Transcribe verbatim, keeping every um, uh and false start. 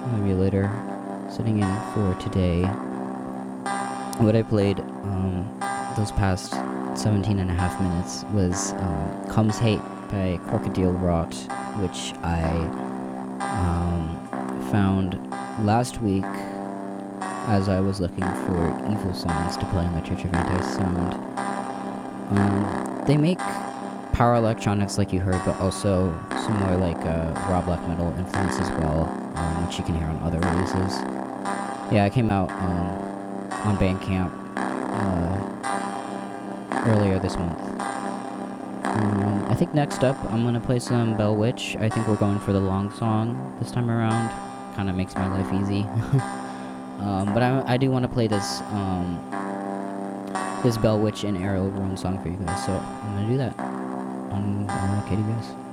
emulator, sitting in for today. What I played um, those past seventeen and a half minutes was um, Comes Hate by Crocodile Rot, which I um, found last week as I was looking for evil songs to play in the Church of Anti-Sound. Um, they make power electronics like you heard, but also some more like uh, raw black metal influence as well, um, which you can hear on other releases. Yeah, it came out um, on Bandcamp uh, earlier this month. Um, I think next up I'm going to play some Bell Witch. I think we're going for the long song this time around. Kind of makes my life easy. um, but I, I do want to play this um, this Bell Witch and Arrow Rune song for you guys, so I'm going to do that on uh, K D B S.